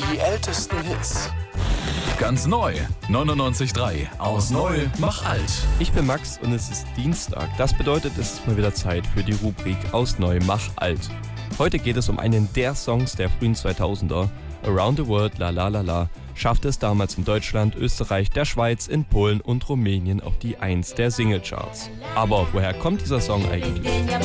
Die ältesten Hits. Ganz neu, 99.3. Aus neu, mach alt. Ich bin Max und es ist Dienstag. Das bedeutet, es ist mal wieder Zeit für die Rubrik Aus neu, mach alt. Heute geht es um einen der Songs der frühen 2000er. Around the World, La La La La, schaffte es damals in Deutschland, Österreich, der Schweiz, in Polen und Rumänien auf die 1 der Singlecharts. Aber woher kommt dieser Song eigentlich?